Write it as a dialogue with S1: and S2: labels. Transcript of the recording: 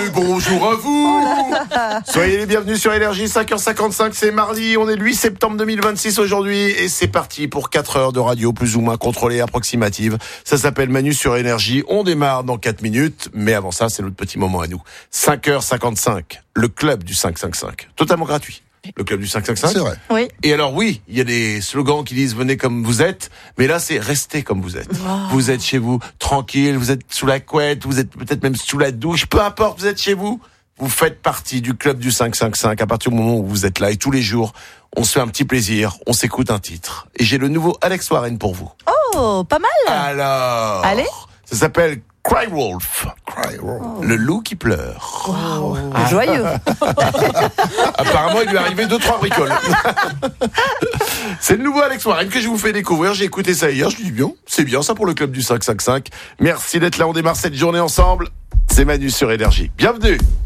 S1: Bonjour à vous. Soyez les bienvenus sur Énergie, 5h55, c'est mardi, on est le 8 septembre 2026 aujourd'hui et c'est parti pour 4 heures de radio plus ou moins contrôlée, approximative. Ça s'appelle Manu sur Énergie, on démarre dans 4 minutes, mais avant ça c'est notre petit moment à nous. 5h55, le club du 555, totalement gratuit. Le club du 555.
S2: C'est vrai.
S3: Oui.
S1: Et alors oui, il y a des slogans qui disent venez comme vous êtes, mais là c'est restez comme vous êtes. Vous êtes chez vous, tranquille, vous êtes sous la couette, vous êtes peut-être même sous la douche, peu importe, vous êtes chez vous. Vous faites partie du club du 555 à partir du moment où vous êtes là et tous les jours, on se fait un petit plaisir, on s'écoute un titre. Et j'ai le nouveau Alex Warren pour vous.
S3: Oh, pas mal.
S1: Alors,
S3: Allez.
S1: Ça s'appelle Cry Wolf.
S2: Cry Wolf.
S1: Le loup qui pleure.
S3: Wow. Joyeux.
S1: Apparemment, il lui est arrivé 2-3 bricoles. C'est le nouveau Alex Warren que je vous fais découvrir. J'ai écouté ça hier. Je lui dis bien, c'est bien ça pour le club du 555. Merci d'être là. On démarre cette journée ensemble. C'est Manu sur Énergie. Bienvenue.